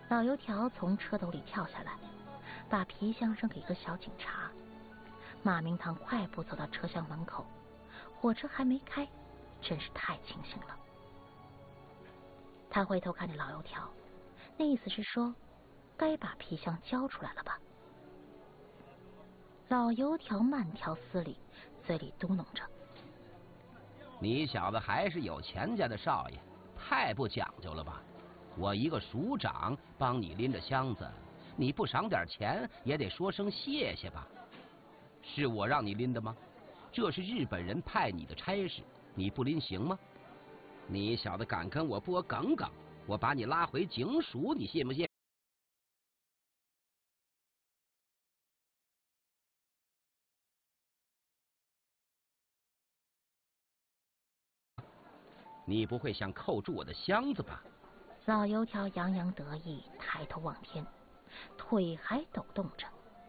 老油条从车斗里跳下来，把皮箱扔给一个小警察。马明堂快步走到车厢门口，火车还没开，真是太庆幸了。他回头看着老油条，那意思是说，该把皮箱交出来了吧。老油条慢条斯理，嘴里嘟囔着：“ 你小子还是有钱家的少爷，太不讲究了吧？我一个署长帮你拎着箱子，你不赏点钱也得说声谢谢吧？是我让你拎的吗？这是日本人派你的差事，你不拎行吗？你小子敢跟我拨梗梗，我把你拉回警署，你信不信？”你不会想扣住我的箱子吧？ 老油条洋洋得意，抬头望天，腿还抖动着。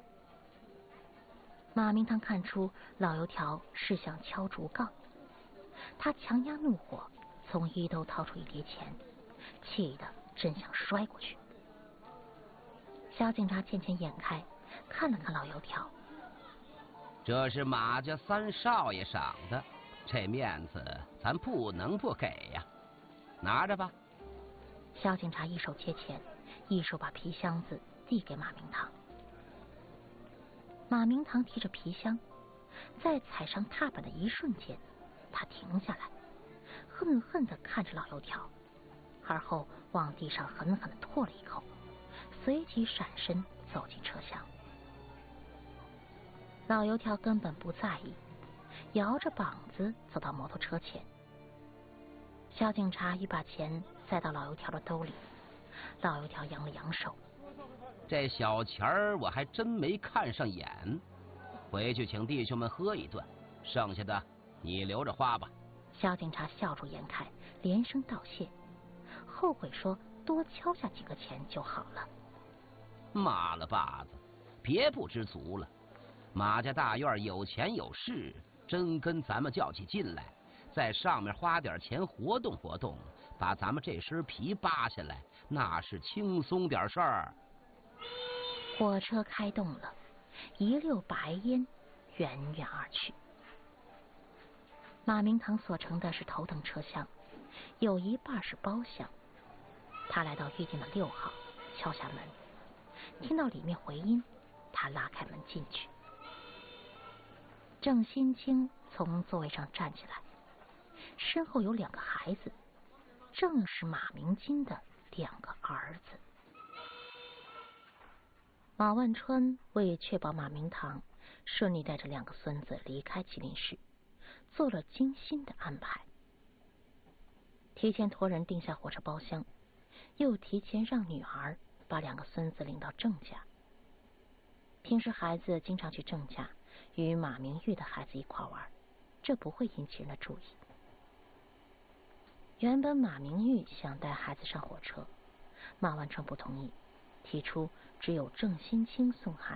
马明堂看出老油条是想敲竹杠，他强压怒火，从衣兜掏出一叠钱，气得真想摔过去。小警察欠欠眼开，看了看老油条：“ 这是马家三少爷赏的，这面子咱不能不给呀，拿着吧。” 小警察一手接钱，一手把皮箱子递给马明堂。马明堂提着皮箱，在踩上踏板的一瞬间，他停下来，恨恨地看着老油条，而后往地上狠狠地唾了一口，随即闪身走进车厢。老油条根本不在意，摇着膀子走到摩托车前。小警察一把钱塞到老油条的兜里，老油条扬了扬手：“ 这小钱儿我还真没看上眼，回去请弟兄们喝一顿，剩下的你留着花吧。” 小警察笑逐颜开，连声道谢，后悔说多敲下几个钱就好了。 妈了巴子，别不知足了，马家大院有钱有势，真跟咱们较起劲来，在上面花点钱活动活动，把咱们这身皮扒下来，那是轻松点事儿。 火车开动了，一溜白烟远远而去。马明堂所乘的是头等车厢，有一半是包厢。他来到预定的6号，敲下门，听到里面回音，他拉开门进去。郑新清从座位上站起来，身后有2个孩子，正是马明金的2个儿子。马万川为确保马明堂顺利带着2个孙子离开吉林市，做了精心的安排。提前托人定下火车包厢，又提前让女儿把2个孙子领到郑家。平时孩子经常去郑家与马明玉的孩子一块玩，这不会引起人的注意。原本马明玉想带孩子上火车，马万川不同意，提出只有郑新清送孩